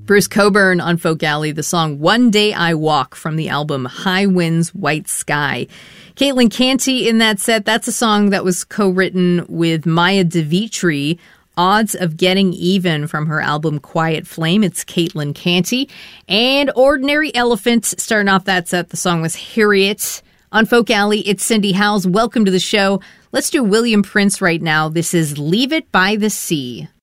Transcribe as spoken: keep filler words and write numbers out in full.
Bruce Cockburn on Folk Alley, the song One Day I Walk from the album High Winds, White Sky. Caitlin Canty in that set, that's a song that was co-written with Maya DeVitri, Odds of Getting Even from her album Quiet Flame. It's Caitlin Canty. And Ordinary Elephant, starting off that set, the song was Harriet. On Folk Alley, it's Cindy Howes. Welcome to the show. Let's do William Prince right now. This is Leave It by the Sea.